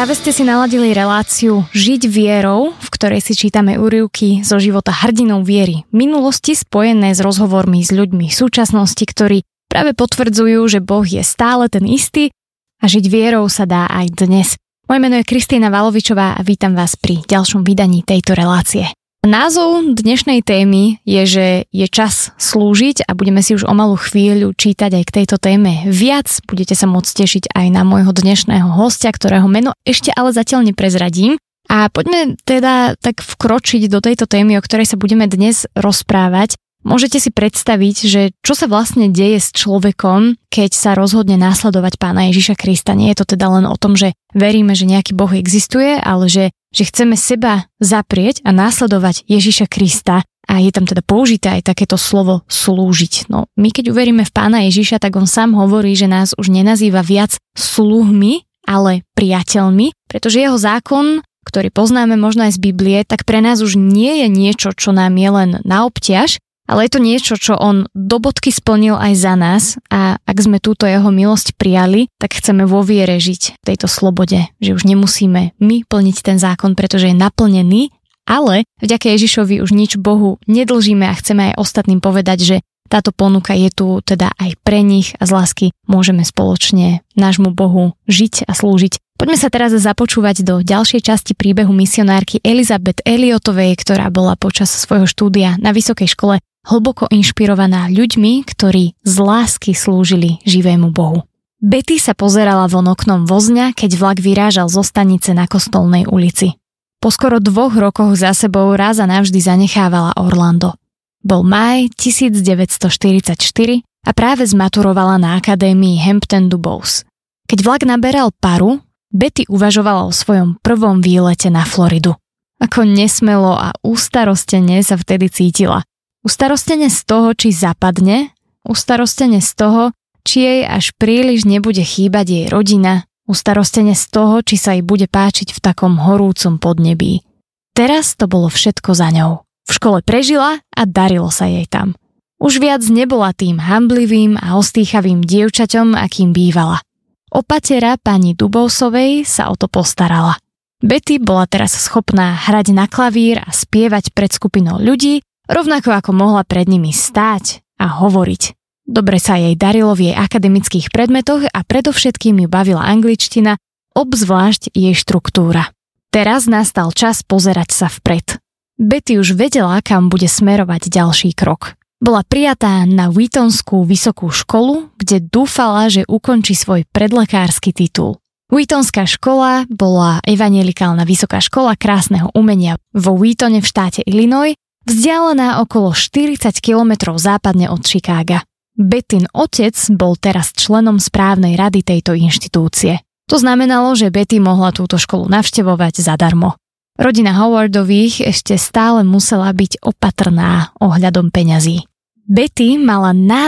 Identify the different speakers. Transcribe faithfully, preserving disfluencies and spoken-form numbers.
Speaker 1: Práve ste si naladili reláciu Žiť vierou, v ktorej si čítame úryvky zo života hrdinov viery minulosti spojené s rozhovormi s ľuďmi v súčasnosti, ktorí práve potvrdzujú, že Boh je stále ten istý a žiť vierou sa dá aj dnes. Moje meno je Kristína Valovičová a vítam vás pri ďalšom vydaní tejto relácie. Názov dnešnej témy je, že je čas slúžiť a budeme si už o malú chvíľu čítať aj k tejto téme viac. Budete sa môcť tešiť aj na môjho dnešného hostia, ktorého meno ešte ale zatiaľ neprezradím. A poďme teda tak vkročiť do tejto témy, o ktorej sa budeme dnes rozprávať. Môžete si predstaviť, že čo sa vlastne deje s človekom, keď sa rozhodne následovať Pána Ježiša Krista. Nie je to teda len o tom, že veríme, že nejaký Boh existuje, ale že, že chceme seba zaprieť a následovať Ježiša Krista. A je tam teda použité aj takéto slovo slúžiť. No, my keď uveríme v Pána Ježiša, tak on sám hovorí, že nás už nenazýva viac sluhmi, ale priateľmi, pretože jeho zákon, ktorý poznáme možno aj z Biblie, tak pre nás už nie je niečo, čo nám je len na obťaž, ale je to niečo, čo on do bodky splnil aj za nás a ak sme túto jeho milosť prijali, tak chceme vo viere žiť v tejto slobode, že už nemusíme my plniť ten zákon, pretože je naplnený, ale vďaka Ježišovi už nič Bohu nedlžíme a chceme aj ostatným povedať, že táto ponuka je tu teda aj pre nich a z lásky môžeme spoločne nášmu Bohu žiť a slúžiť. Poďme sa teraz započúvať do ďalšej časti príbehu misionárky Elizabeth Elliottovej, ktorá bola počas svojho štúdia na vysokej škole hlboko inšpirovaná ľuďmi, ktorí z lásky slúžili živému Bohu. Betty sa pozerala von oknom vozňa, keď vlak vyrážal zo stanice na Kostolnej ulici. Po skoro dvoch rokoch za sebou raz a navždy zanechávala Orlando. Bol máj devätnásťstoštyridsaťštyri a práve zmaturovala na akadémii Hampton Dubose. Keď vlak naberal paru, Betty uvažovala o svojom prvom výlete na Floridu. Ako nesmelo a ustarostene sa vtedy cítila. Ustarostene z toho, či zapadne, ustarostene z toho, či jej až príliš nebude chýbať jej rodina, ustarostene z toho, či sa jej bude páčiť v takom horúcom podnebí. Teraz to bolo všetko za ňou. V škole prežila a darilo sa jej tam. Už viac nebola tým hanblivým a ostýchavým dievčaťom, akým bývala. Opatera pani Dubosovej sa o to postarala. Betty bola teraz schopná hrať na klavír a spievať pred skupinou ľudí, rovnako ako mohla pred nimi stáť a hovoriť. Dobre sa jej darilo v jej akademických predmetoch a predovšetkým ju bavila angličtina, obzvlášť jej štruktúra. Teraz nastal čas pozerať sa vpred. Betty už vedela, kam bude smerovať ďalší krok. Bola prijatá na Wheatonskú vysokú školu, kde dúfala, že ukončí svoj predlekársky titul. Wheatonská škola bola evanjelikálna vysoká škola krásneho umenia vo Wheatone v štáte Illinois, vzdialená okolo štyridsať kilometrov západne od Chicaga. Bettyn otec bol teraz členom správnej rady tejto inštitúcie. To znamenalo, že Betty mohla túto školu navštevovať zadarmo. Rodina Howardových ešte stále musela byť opatrná ohľadom peňazí. Betty mala